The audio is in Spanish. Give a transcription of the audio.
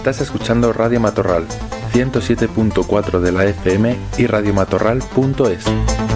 Estás escuchando Radio Matorral, 107.4 de la FM y radiomatorral.es.